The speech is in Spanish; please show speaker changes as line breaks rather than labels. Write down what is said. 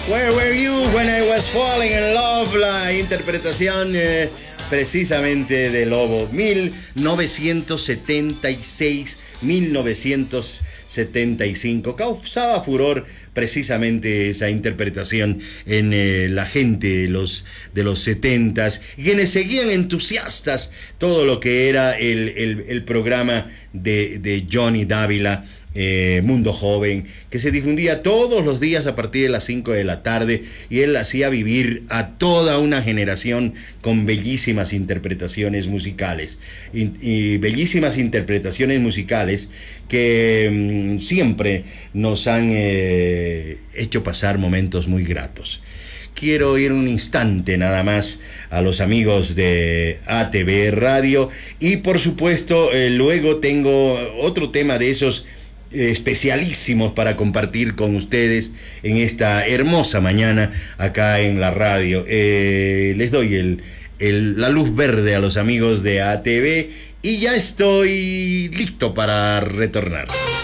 Where were you when I was falling in love? La interpretación precisamente de Lobo. 1975. Causaba furor precisamente esa interpretación en la gente de los 70s, quienes seguían entusiastas todo lo que era el programa de Johnny Dávila, Mundo Joven, que se difundía todos los días a partir de las 5 de la tarde, y él hacía vivir a toda una generación con bellísimas interpretaciones musicales, y bellísimas interpretaciones musicales que siempre nos han hecho pasar momentos muy gratos. Quiero ir un instante nada más a los amigos de ATV Radio, y por supuesto luego tengo otro tema de esos especialísimos para compartir con ustedes en esta hermosa mañana acá en la radio. Les doy la luz verde a los amigos de ATV y ya estoy listo para retornar.